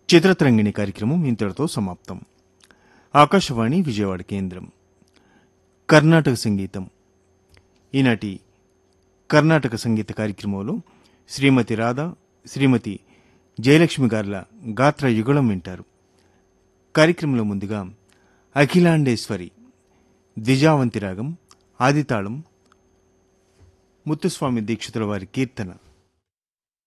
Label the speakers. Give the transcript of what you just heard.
Speaker 1: చిత్రతరంగిణి కార్యక్రమం ఇంతటితో సమాప్తం. ఆకాశవాణి విజయవాడ కేంద్రం. కర్ణాటక సంగీతం. ఈనాటి కర్ణాటక సంగీత కార్యక్రమంలో శ్రీమతి రాధ, శ్రీమతి జయలక్ష్మి గార్ల గాత్ర యుగళం వింటారు. కార్యక్రమంలో ముందుగా అఖిలాండేశ్వరి ద్విజావంతి రాగం ఆదితాళం ముత్తుస్వామి దీక్షితుల వారి కీర్తన.